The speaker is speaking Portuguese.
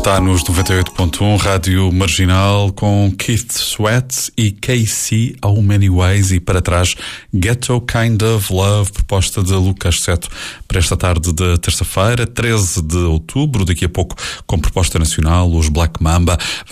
Está nos 98.1, Rádio Marginal, com Keith Sweat e KC How Many Ways, e para trás Ghetto Kind of Love, proposta de Lucas Seto para esta tarde de terça-feira, 13 de outubro, daqui a pouco com proposta nacional, os Black Mamba.